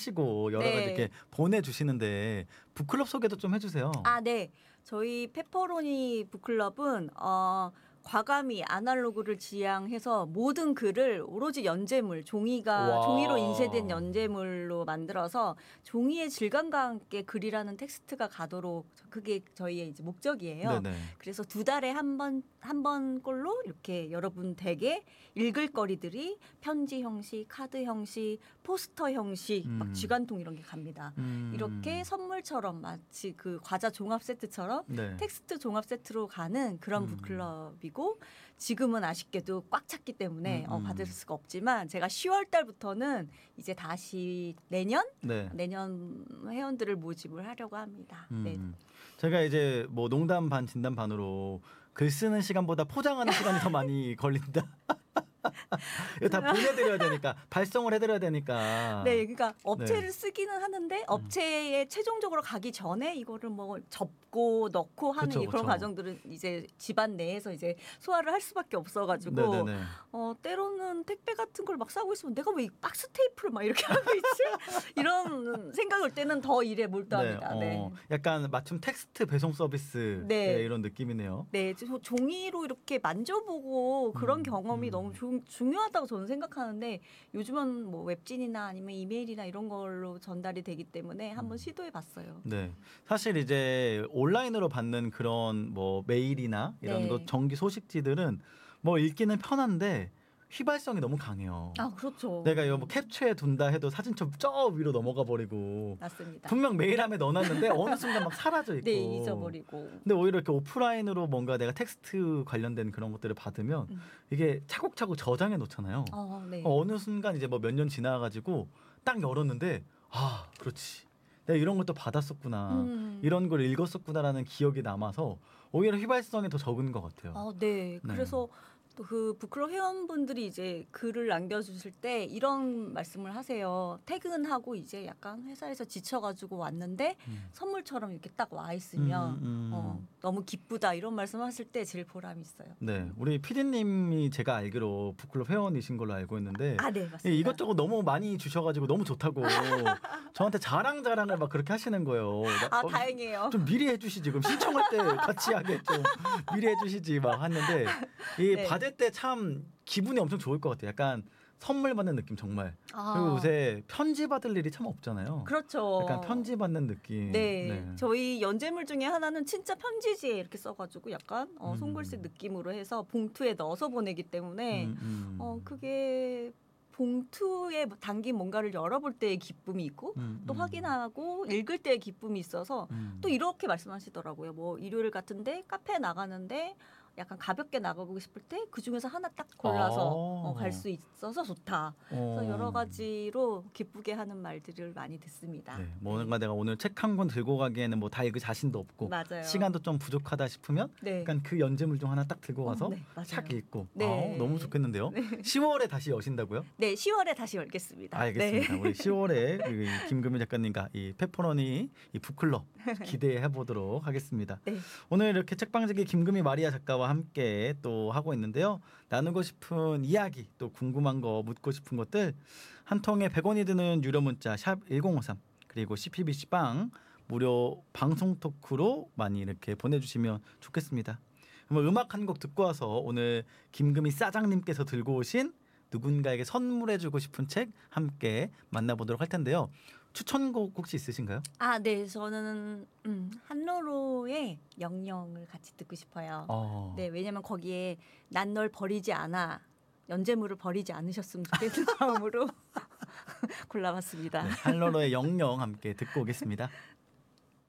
하시고 여러 가지 이렇게 보내주시는데 북클럽 소개도 좀 해주세요. 아, 네. 저희 페퍼로니 북클럽은 과감히 아날로그를 지향해서 모든 글을 오로지 연재물, 종이로 인쇄된 연재물로 만들어서 종이의 질감과 함께 글이라는 텍스트가 가도록 그게 저희의 이제 목적이에요. 네네. 그래서 2달에 한 번 꼴로 이렇게 여러분 댁에 읽을 거리들이 편지 형식, 카드 형식, 포스터 형식, 막 쥐관통 이런 게 갑니다. 이렇게 선물처럼 마치 그 과자 종합 세트처럼 네. 텍스트 종합 세트로 가는 그런 북클럽이고 지금은 아쉽게도 꽉 찼기 때문에 받을 수가 없지만 제가 10월 달부터는 이제 다시 내년 회원들을 모집을 하려고 합니다. 네. 제가 이제 뭐 농담 반 진담 반으로 글 쓰는 시간보다 포장하는 시간이 더 많이 걸린다. 이거 다 보내드려야 되니까 발송을 해드려야 되니까. 네, 그러니까 업체를 쓰기는 하는데 업체에 최종적으로 가기 전에 이거를 뭐 접고 넣고 하는 그런 과정들은 이제 집안 내에서 이제 소화를 할 수밖에 없어가지고 때로는 택배 같은 걸 막 싸고 있으면 내가 왜 이 박스 테이프를 막 이렇게 하고 있지? 이런 생각이 올 때는 더 일에 몰두합니다. 네. 약간 맞춤 텍스트 배송 서비스 이런 느낌이네요. 네, 종이로 이렇게 만져보고 그런 경험이 너무 중요하다고 저는 생각하는데 요즘은 뭐 웹진이나 아니면 이메일이나 이런 걸로 전달이 되기 때문에 한번 시도해 봤어요. 네. 사실 이제 온라인으로 받는 그런 뭐 메일이나 이런 거 정기 소식지들은 뭐 읽기는 편한데 휘발성이 너무 강해요. 아, 그렇죠. 내가 이거 뭐 캡처해 둔다 해도 사진첩 저 위로 넘어가 버리고. 맞습니다. 분명 메일함에 넣어놨는데 어느 순간 막 사라져 있고. 네, 잊어버리고. 근데 오히려 이렇게 오프라인으로 뭔가 내가 텍스트 관련된 그런 것들을 받으면 이게 차곡차곡 저장해 놓잖아요. 네. 어느 순간 이제 뭐 몇 년 지나가지고 딱 열었는데 아, 그렇지. 내가 이런 것도 받았었구나. 이런 걸 읽었었구나라는 기억이 남아서 오히려 휘발성이 더 적은 것 같아요. 네. 그래서 또 그 북클럽 회원분들이 이제 글을 남겨주실 때 이런 말씀을 하세요. 퇴근하고 이제 약간 회사에서 지쳐가지고 왔는데 선물처럼 이렇게 딱 와 있으면 너무 기쁘다 이런 말씀하실 때 제일 보람이 있어요. 네, 우리 PD님이 제가 알기로 북클럽 회원이신 걸로 알고 있는데 네, 맞습니다. 이것저것 너무 많이 주셔가지고 너무 좋다고 저한테 자랑을 막 그렇게 하시는 거예요. 다행이에요. 좀 미리 해주시지. 그럼 신청할 때 같이 하게 좀 미리 해주시지 막 하는데 받을 때 참 기분이 엄청 좋을 것 같아요. 약간 선물 받는 느낌 정말. 그리고 요새 편지 받을 일이 참 없잖아요. 그렇죠. 약간 편지 받는 느낌. 네. 저희 연재물 중에 하나는 진짜 편지지에 이렇게 써가지고 약간 손글씨 느낌으로 해서 봉투에 넣어서 보내기 때문에 그게 봉투에 담긴 뭔가를 열어볼 때의 기쁨이 있고 또 확인하고 읽을 때의 기쁨이 있어서 또 이렇게 말씀하시더라고요. 뭐 일요일 같은데 카페에 나가는데 약간 가볍게 나가고 싶을 때 그중에서 하나 딱 골라서 갈 수 있어서 좋다. 그래서 여러 가지로 기쁘게 하는 말들을 많이 듣습니다. 네, 뭔가 내가 오늘 책 한 권 들고 가기에는 뭐 다 읽을 자신도 없고 맞아요. 시간도 좀 부족하다 싶으면 약간 그 연재물 중 하나 딱 들고 와서 착 읽고 너무 좋겠는데요. 10월에 다시 여신다고요? 네, 10월에 다시 열겠습니다. 알겠습니다. 우리 10월에 김금희 작가님과 이 페퍼로니 이 북클럽 기대해 보도록 하겠습니다. 오늘 이렇게 책방지기 김금희 마리아 작가와 함께 또 하고 있는데요. 나누고 싶은 이야기 또 궁금한 거 묻고 싶은 것들 한 통에 100원이 드는 유료 문자 샵 1053 그리고 CPBC빵 무료 방송 토크로 많이 이렇게 보내주시면 좋겠습니다. 음악 한 곡 듣고 와서 오늘 김금희 사장님께서 들고 오신 누군가에게 선물해주고 싶은 책 함께 만나보도록 할 텐데요. 추천곡 혹시 있으신가요? 네. 저는 한로로의 영영을 같이 듣고 싶어요. 네, 왜냐면 거기에 난 널 버리지 않아. 연재물을 버리지 않으셨으면 좋겠는 마음으로 골라봤습니다. 네, 한로로의 영영 함께 듣고 오겠습니다.